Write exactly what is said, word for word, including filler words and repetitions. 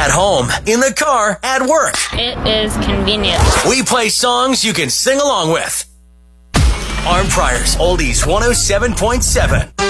At home, in the car, at work. It is convenient. We play songs you can sing along with. Arm Priors Oldies one oh seven point seven.